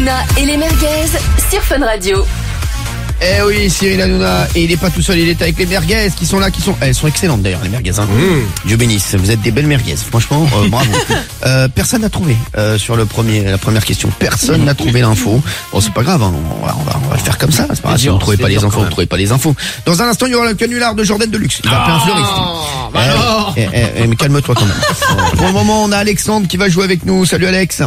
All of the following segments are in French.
Hanouna et les merguez sur Fun Radio. Eh oui, Cyril Hanouna, et il est pas tout seul, il est avec les merguez elles sont excellentes d'ailleurs, les merguez, hein. Dieu bénisse, vous êtes des belles merguez, franchement, bravo. Personne n'a trouvé sur la première question, personne n'a trouvé l'info. Bon, c'est pas grave, hein. on va le faire comme ça, c'est pas grave, si vous ne trouvez pas les infos, vous ne trouvez pas les infos. Dans un instant, il y aura le canular de Jordan Deluxe, il va appeler un fleuriste. Mais calme-toi quand même. Pour le moment, on a Alexandre qui va jouer avec nous. Salut Alex.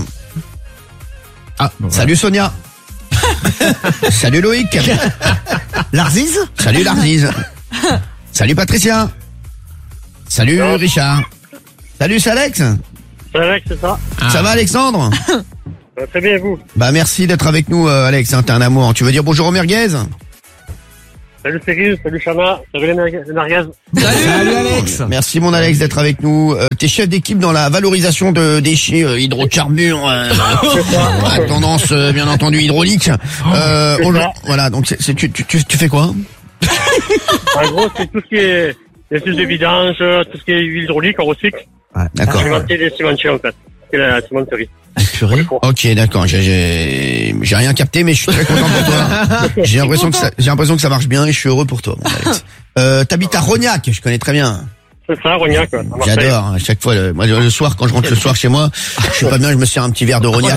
Salut Sonia. Salut Loïc. Larziz. Salut Larziz. Salut Patricia. Salut Richard. Salut, c'est Alex. C'est Alex, c'est ça. Ça va Alexandre? Très bien, et vous? Bah merci d'être avec nous Alex, hein, t'es un amour. Tu veux dire bonjour aux merguez? Salut Cyril, salut Chana, salut les merguez. Salut Alex. Merci mon Alex d'être avec nous. T'es chef d'équipe dans la valorisation de déchets hydrocarbures à tendance bien entendu hydraulique. Voilà, donc tu fais quoi? En gros, c'est tout ce qui est les sources de vidange, tout ce qui est huile hydraulique, on recycle. Ouais, d'accord. Cimenter les cimentiers en fait. C'est la cimenterie. Purée. Ok, d'accord. J'ai rien capté, mais je suis très content pour toi. J'ai l'impression que ça marche bien et je suis heureux pour toi, mon Alex. T'habites à Rognac, je connais très bien. C'est ça, Rognac, quoi. J'adore. À chaque fois, moi, le soir, quand je rentre le soir chez moi, je suis pas bien, je me sers un petit verre de Rognac.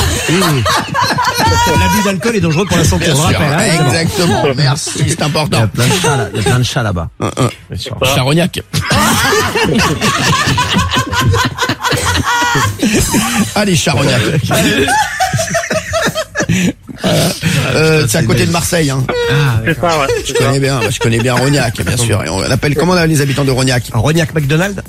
L'abus d'alcool est dangereux pour la santé, on le rappelle. Hein, exactement. Merci, c'est important. Il y a plein de chats là-bas. Chat Rognac. Allez, Charognac. C'est à côté de Marseille, hein. C'est ça, ouais. Je connais bien Rognac, bien sûr. Et on appelle comment les habitants de Rognac? Rognac McDonald.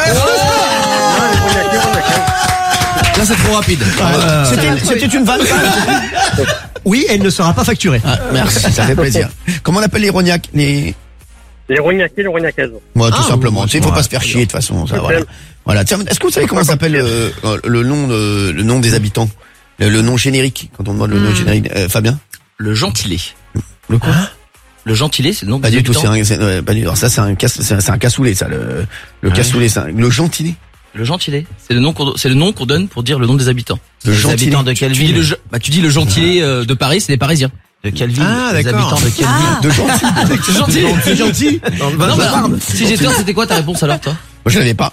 Là, c'est trop rapide. C'était une vanne. Oui, elle ne sera pas facturée. Merci, ça fait plaisir. Comment on appelle les Rognac? Les Rognacais, les Rognacaises. Moi, tout simplement. Tu sais, faut pas se faire chier de toute façon. Ça, voilà. Tiens, est-ce que vous savez comment s'appelle le nom des habitants? Le nom générique, quand on demande le nom générique, Fabien? Le gentilé. Le quoi? Le gentilé, c'est le nom pas des du tout, habitants. pas du tout. Alors ça, c'est un cassoulet, ça, le cassoulet, ça. Le gentilé. Le gentilé, c'est le nom qu'on donne pour dire le nom des habitants. Les habitants de quelle ville? Tu dis le gentilé de Paris, c'est les Parisiens. De quelle ville? Les habitants de quelle ville? De gentil. C'est gentil. Non, si j'ai tort, c'était quoi ta réponse alors, toi? Moi, je l'avais pas.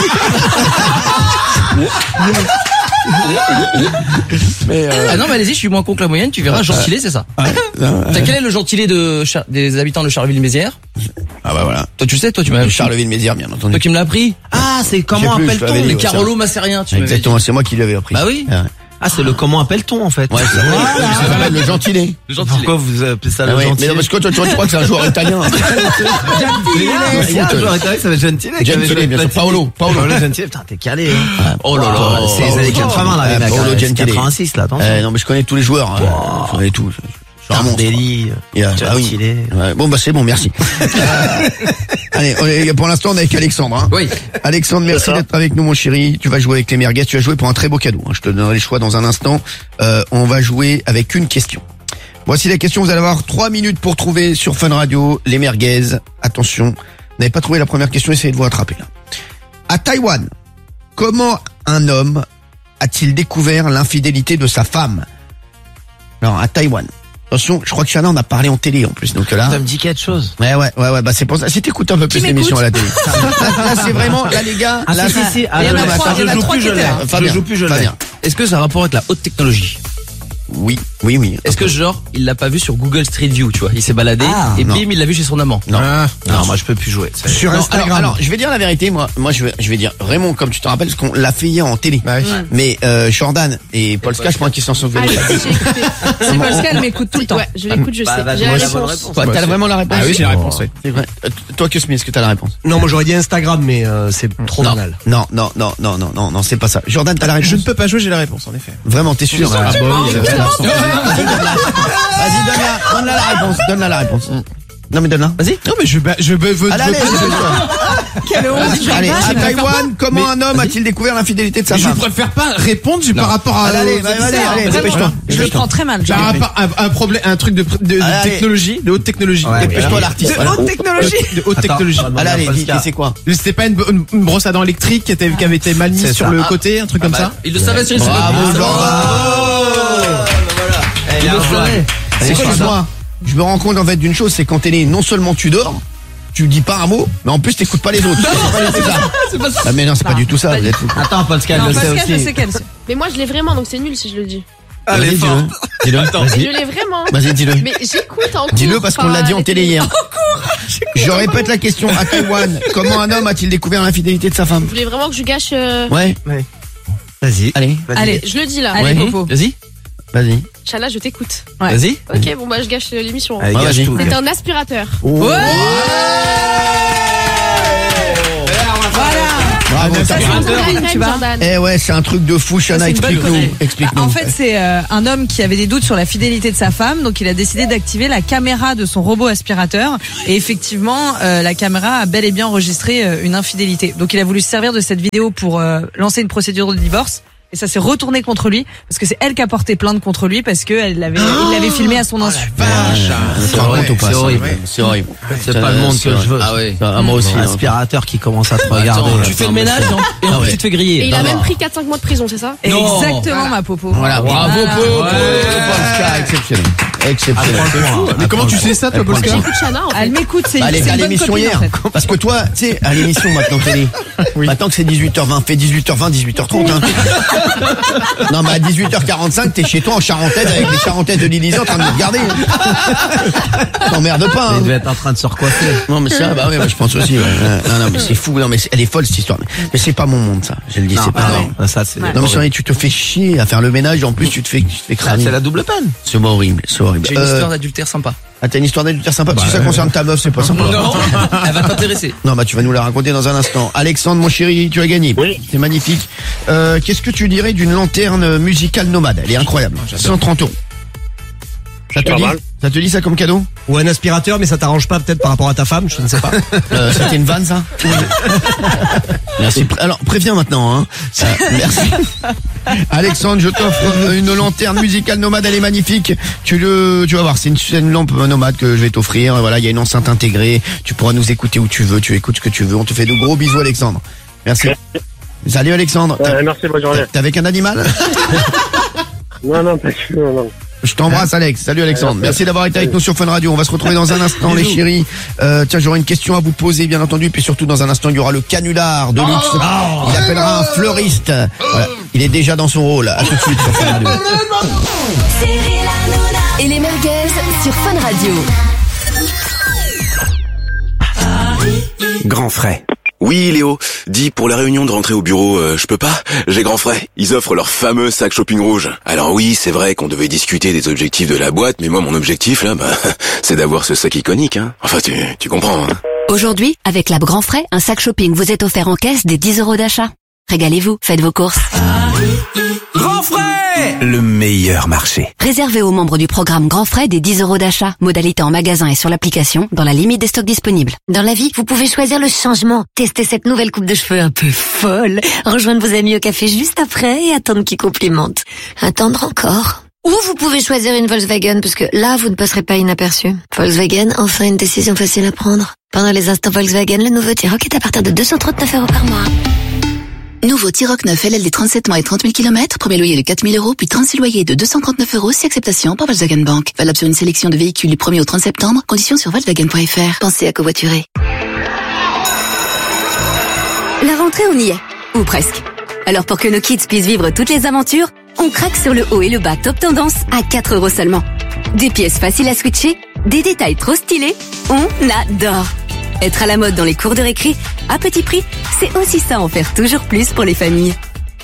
Ah non, mais allez-y, je suis moins con que la moyenne, tu verras, gentilé, c'est ça. Quel est le gentilé des habitants de Charleville-Mézières? Ah bah voilà. Toi, tu sais, toi, tu m'as Charleville-Mézières, bien entendu. Toi qui me l'as appris. Ah, c'est comment appelle-t-on? Les Carolo Massérien, tu m'avais dit. Exactement, c'est moi qui l'avais appris. Bah oui. Ah, c'est le comment appelle-t-on en fait? Ouais, ça s'appelle le gentilé. Le gentilé. Pourquoi vous appelez ça le gentilé? Mais non, parce que toi, tu crois que c'est un joueur italien. Il y a un joueur italien qui s'appelle Gentile. Gentile, bien sûr. Paolo Gentile, putain, t'es calé, hein. Oh là là. C'est les années 80 là, les mecs. Paolo Gentile. 86 là, attention. Non, mais je connais tous les joueurs. Je connais tout. Tardelli, Gentile. Ouais. Bon, bah, c'est bon, merci. Allez, pour l'instant, on est avec Alexandre, hein. Oui. Alexandre, merci d'être avec nous, mon chéri. Tu vas jouer avec les merguez. Tu vas jouer pour un très beau cadeau, hein. Je te donnerai les choix dans un instant. On va jouer avec une question. Voici la question. Vous allez avoir 3 minutes pour trouver sur Fun Radio les merguez. Attention. Vous n'avez pas trouvé la première question, essayez de vous rattraper, là. À Taïwan, comment un homme a-t-il découvert l'infidélité de sa femme? Alors, à Taïwan. Attention, je crois que Chana en a parlé en télé en plus, donc là. Ça me dit quelque chose. Ouais, bah c'est pour ça. Si t'écoutes un peu plus l'émission à la télé. Là, c'est vraiment, là les gars. Ah, là, si. Il y en a trois, il y en a trois qui étaient là. Fabien. Est-ce que ça a rapport avec la haute technologie? Oui. Est-ce que genre, il l'a pas vu sur Google Street View, tu vois? Il s'est baladé, et non. bim, il l'a vu chez son amant. Non. Non, moi je peux plus jouer. Sur Instagram. Alors, je vais dire la vérité, moi je vais dire, Raymond, comme tu te rappelles, parce qu'on l'a fait hier en télé. Bah oui. Mais, Jordan et Polska, je pense qu'ils s'en sont Ah, souvenus. j'ai écouté. C'est Polska, elle m'écoute tout le temps. Ouais, je l'écoute, je sais. J'ai la réponse. Toi, t'as vraiment la réponse? Ah oui, j'ai la réponse, oui. C'est vrai. Toi, que Smith, est-ce que t'as la réponse? Non, moi j'aurais dit Instagram, mais c'est trop banal. Non, c'est pas ça. Jordan, t'as la réponse? Je ne peux pas jouer, j'ai la réponse, en effet. Vraiment, t'es sûr? Ah bon, Vas-y, donne-la la réponse. Non, mais donne-la. Vas-y. Non, mais je veux. Allez, Quelle honte. allez, à Taïwan, comment un homme a-t-il découvert l'infidélité de sa Je femme? préfère pas répondre par rapport à. Allez, dépêche-toi. Je le prends très mal. Par rapport à un problème, un truc de technologie, de haute technologie. Ouais, Dépêche-toi, l'artiste. De haute technologie. De haute technologie. Allez, dis, c'est quoi? C'était pas une brosse à dents électrique qui avait été mal mise sur le côté, un truc comme ça? Il le savait sur Bravo, Instagram. Jordan. Excuse-moi, je me rends compte en fait d'une chose, c'est quand t'es né, non seulement tu dors, tu dis pas un mot, mais en plus t'écoutes pas les autres. C'est pas ça. Ah mais non, c'est pas du tout ça. Vous êtes fous. Attends, Pascal, je sais aussi. Mais moi je l'ai vraiment, donc c'est nul si je le dis. Allez, dis-le. Je l'ai vraiment. Vas-y, dis-le. Mais j'écoute en cours. Dis-le parce qu'on l'a dit en télé hier. Je répète la question à Taïwan. Comment un homme a-t-il découvert l'infidélité de sa femme? Vous voulez vraiment que je gâche Ouais. Vas-y. Allez, je le dis là. Allez, Popo. Vas-y. Vas-y. Inch'Allah, je t'écoute. Ouais. Vas-y. Ok, bon bah je gâche l'émission. Allez, gâche tout. C'est un aspirateur. Ouais. Bravo, Tu vois. Eh ouais, c'est un truc de fou, Chana, explique-nous. En fait, c'est un homme qui avait des doutes sur la fidélité de sa femme, donc il a décidé d'activer la caméra de son robot aspirateur. Et effectivement, la caméra a bel et bien enregistré une infidélité. Donc il a voulu se servir de cette vidéo pour lancer une procédure de divorce. Et ça s'est retourné contre lui parce que c'est elle qui a porté plainte contre lui parce que il l'avait filmé à son insu. C'est horrible. C'est horrible. C'est pas le monde que je veux. Ah ouais. Moi aussi. Un aspirateur qui commence à te regarder. Tu fais le ménage et en plus tu te fais griller. Et il a même pris 4-5 mois de prison, c'est ça? Exactement, ma Popo. Voilà, bravo Polska, exceptionnel. Mais comment tu sais ça, toi, Polska? J'écoute Chana en fait. Elle m'écoute, c'est Elle était à une bonne l'émission copine, hier. en fait. Parce que toi, tu sais, à l'émission maintenant télé. Maintenant que c'est 18h20, fais 18h20, 18h30. Hein. Non, mais à 18h45, t'es chez toi en Charentaise avec les Charentaises de l'Élysée en train de me regarder. T'emmerdes pas. Il devait être en train de se recoiffer. Non, mais ça, bah ouais, je pense aussi. Ouais. Non, mais c'est fou. Non, mais elle est folle cette histoire. Mais c'est pas mon monde, ça. Je le dis, c'est pas. Non, ça c'est. Non, mais chérie, tu te fais chier à faire le ménage. En plus, tu te fais crâner. C'est la double peine. C'est horrible, c'est horrible. J'ai une histoire d'adultère sympa. Ah, t'as une histoire d'adultère sympa? Si ça concerne ta meuf, c'est pas sympa. Non, elle va t'intéresser. Non, bah tu vas nous la raconter dans un instant. Alexandre, mon chéri, tu as gagné. Oui. C'est magnifique. Qu'est-ce que tu dirais d'une lanterne musicale nomade? Elle est incroyable. 130 €. Ça te dit ça comme cadeau? Ou un aspirateur, mais ça t'arrange pas peut-être par rapport à ta femme, je ne sais pas. C'était une vanne, ça? Merci. Alors, préviens maintenant, hein. Merci. Alexandre, je t'offre une lanterne musicale nomade, elle est magnifique. Tu vas voir, c'est une lampe nomade que je vais t'offrir. Voilà, il y a une enceinte intégrée. Tu pourras nous écouter où tu veux, tu écoutes ce que tu veux. On te fait de gros bisous, Alexandre. Merci. Salut, Alexandre. Merci, bonne journée. T'es avec un animal? Non, pas du tout, non. Je t'embrasse, Alex. Salut, Alexandre. Merci d'avoir été avec nous sur Fun Radio. On va se retrouver dans un instant, les chéris. Tiens, j'aurai une question à vous poser, bien entendu. Puis surtout, dans un instant, il y aura le canular de luxe. Il appellera un fleuriste. Voilà. Il est déjà dans son rôle. À tout de suite sur Fun Radio. Et les merguez sur Fun Radio. Grand frais. Oui, Léo. Dis, pour la réunion de rentrée au bureau, je peux pas? J'ai grand frais. Ils offrent leur fameux sac shopping rouge. Alors oui, c'est vrai qu'on devait discuter des objectifs de la boîte, mais moi, mon objectif, là, c'est d'avoir ce sac iconique, hein. Enfin, tu comprends, hein. Aujourd'hui, avec l'app Grand Frais, un sac shopping vous est offert en caisse des 10 € d'achat. Régalez-vous, faites vos courses. Grand frais! Le meilleur marché. Réservez aux membres du programme Grand Frais des 10 € d'achat. Modalité en magasin et sur l'application, dans la limite des stocks disponibles. Dans la vie, vous pouvez choisir le changement. Tester cette nouvelle coupe de cheveux un peu folle. Rejoindre vos amis au café juste après et attendre qu'ils complimentent. Attendre encore. Ou vous pouvez choisir une Volkswagen parce que là, vous ne passerez pas inaperçu. Volkswagen, enfin une décision facile à prendre. Pendant les instants Volkswagen, le nouveau T-Roc est à partir de 239 € par mois. Nouveau T-Roc 9 LLD 37 mois et 30 000 km, premier loyer de 4 000 €, puis 36 loyers de 239 € si acceptation par Volkswagen Bank. Valable sur une sélection de véhicules du 1er au 30 septembre. Conditions sur Volkswagen.fr. Pensez à covoiturer. La rentrée, on y est. Ou presque. Alors pour que nos kids puissent vivre toutes les aventures, on craque sur le haut et le bas top tendance à 4 € seulement. Des pièces faciles à switcher, des détails trop stylés, on adore. Être à la mode dans les cours de récré, à petit prix, c'est aussi ça en faire toujours plus pour les familles.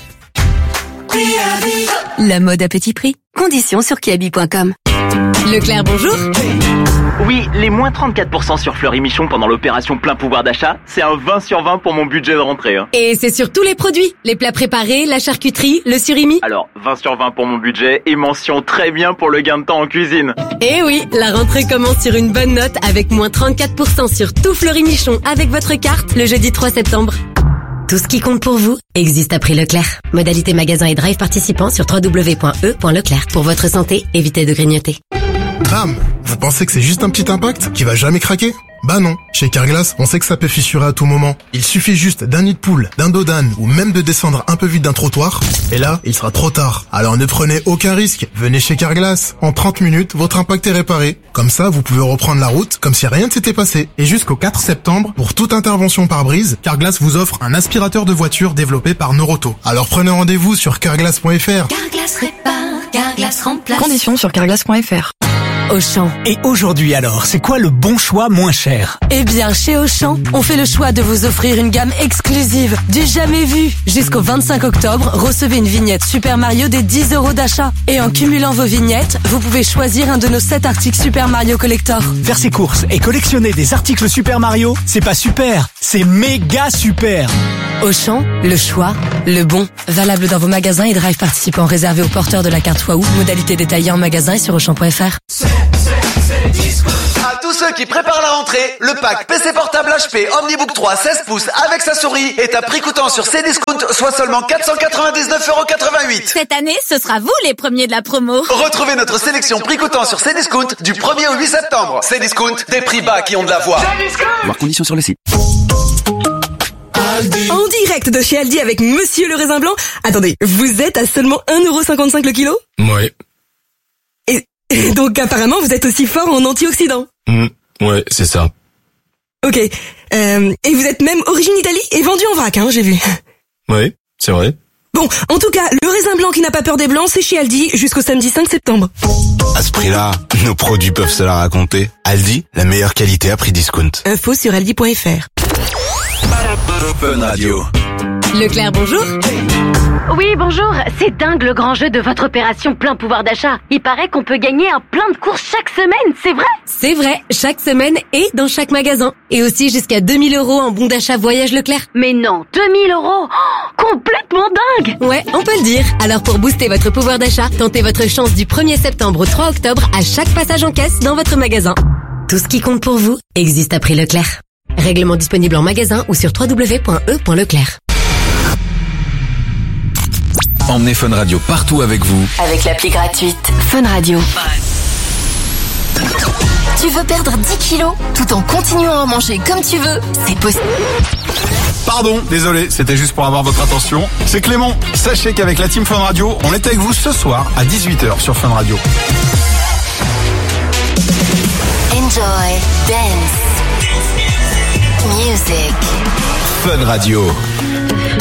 La mode à petit prix. Conditions sur kiabi.com. Leclerc, bonjour. Oui, les moins 34% sur Fleury Michon pendant l'opération plein pouvoir d'achat, c'est un 20 sur 20 pour mon budget de rentrée. Hein. Et c'est sur tous les produits. Les plats préparés, la charcuterie, le surimi. Alors, 20 sur 20 pour mon budget et mention très bien pour le gain de temps en cuisine. Et oui, la rentrée commence sur une bonne note avec moins 34% sur tout Fleury Michon avec votre carte le jeudi 3 septembre. Tout ce qui compte pour vous existe à prix Leclerc. Modalité magasin et drive participants sur www.e.leclerc. Pour votre santé, évitez de grignoter. Bam! Vous pensez que c'est juste un petit impact qui va jamais craquer? Bah non, chez Carglass, on sait que ça peut fissurer à tout moment. Il suffit juste d'un nid de poule, d'un dos d'âne ou même de descendre un peu vite d'un trottoir, et là, il sera trop tard. Alors ne prenez aucun risque, venez chez Carglass. En 30 minutes, votre impact est réparé. Comme ça, vous pouvez reprendre la route comme si rien ne s'était passé. Et jusqu'au 4 septembre, pour toute intervention pare-brise, Carglass vous offre un aspirateur de voiture développé par Noroto. Alors prenez rendez-vous sur carglass.fr. Carglass répare, Carglass remplace. Conditions sur carglass.fr. Auchan. Et aujourd'hui alors, c'est quoi le bon choix moins cher? Eh bien, chez Auchan, on fait le choix de vous offrir une gamme exclusive, du jamais vu. Jusqu'au 25 octobre, recevez une vignette Super Mario des 10 € d'achat. Et en cumulant vos vignettes, vous pouvez choisir un de nos 7 articles Super Mario Collector. Faire ses courses et collectionner des articles Super Mario, c'est pas super, c'est méga super. Auchan, le choix, le bon. Valable dans vos magasins et drive participants réservés aux porteurs de la carte Waouh. Modalité détaillée en magasin et sur Auchan.fr. À tous ceux qui préparent la rentrée, le pack PC portable HP Omnibook 3 16 pouces avec sa souris est à prix coûtant sur Cdiscount, soit seulement 499,88 €. Cette année, ce sera vous les premiers de la promo. Retrouvez notre sélection prix coûtant sur Cdiscount du 1er au 8 septembre. Cdiscount, des prix bas qui ont de la voix. Voir conditions sur le site. En direct de chez Aldi avec Monsieur le Raisin Blanc. Attendez, vous êtes à seulement 1,55 € le kilo? Ouais. Et donc apparemment vous êtes aussi fort en antioxydants. Ouais, c'est ça. Ok. Et vous êtes même origine Italie et vendu en vrac, hein, j'ai vu. Ouais, c'est vrai. Bon, en tout cas, le raisin blanc qui n'a pas peur des blancs, c'est chez Aldi jusqu'au samedi 5 septembre. À ce prix-là, nos produits peuvent se la raconter. Aldi, la meilleure qualité à prix discount. Info sur aldi.fr. Fun Radio. Leclerc, bonjour. Oui, bonjour. C'est dingue le grand jeu de votre opération plein pouvoir d'achat. Il paraît qu'on peut gagner un plein de courses chaque semaine, c'est vrai? C'est vrai, chaque semaine et dans chaque magasin. Et aussi jusqu'à 2000 € en bon d'achat voyage Leclerc. Mais non, 2000 €, complètement dingue. Ouais, on peut le dire. Alors pour booster votre pouvoir d'achat, tentez votre chance du 1er septembre au 3 octobre à chaque passage en caisse dans votre magasin. Tout ce qui compte pour vous existe à prix Leclerc. Règlement disponible en magasin ou sur www.e.leclerc. Emmenez Fun Radio partout avec vous. Avec l'appli gratuite Fun Radio. Tu veux perdre 10 kilos tout en continuant à manger comme tu veux? C'est possible. Pardon, désolé, c'était juste pour avoir votre attention. C'est Clément. Sachez qu'avec la team Fun Radio, on est avec vous ce soir à 18h sur Fun Radio. Enjoy, dance, music. Fun Radio.